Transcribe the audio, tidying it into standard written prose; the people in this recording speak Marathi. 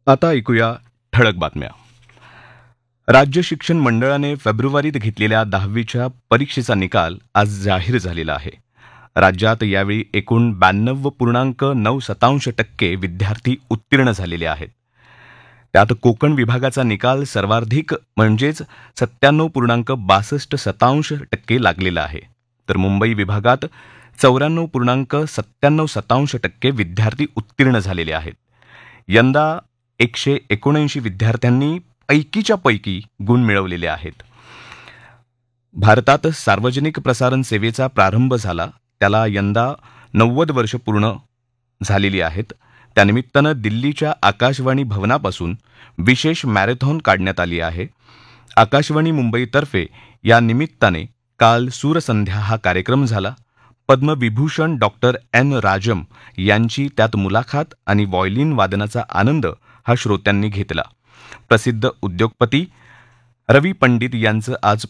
आता ऐकूया ठळक बातम्या. राज्य शिक्षण मंडळाने फेब्रुवारीत घेतलेल्या 10वीच्या परीक्षेचा निकाल आज जाहीर झालेला आहे. राज्यात यावेळी एकूण 92.9% विद्यार्थी उत्तीर्ण झालेले आहेत. त्यात कोकण विभागाचा निकाल सर्वाधिक म्हणजेच 97.62% लागलेला आहे. तर मुंबई विभागात 94.97% विद्यार्थी उत्तीर्ण झालेले आहेत. यंदा 179 विद्यार्थ्यांनी पैकीच्या पैकी गुण मिळवलेले आहेत. भारतात सार्वजनिक प्रसारण सेवेचा प्रारंभ झाला त्याला यंदा 90 वर्ष पूर्ण झालेली आहेत. त्यानिमित्तानं दिल्लीच्या आकाशवाणी भवनापासून विशेष मॅरेथॉन काढण्यात आली आहे. आकाशवाणी मुंबईतर्फे या निमित्ताने काल सूरसंध्या हा कार्यक्रम झाला. पद्मविभूषण डॉक्टर एन राजम यांची त्यात मुलाखत आणि व्हायोलिन वादनाचा आनंद हा श्रोत्यांनी घेतला. प्रसिद्ध उद्योगपती रवी पंडित यांचं आज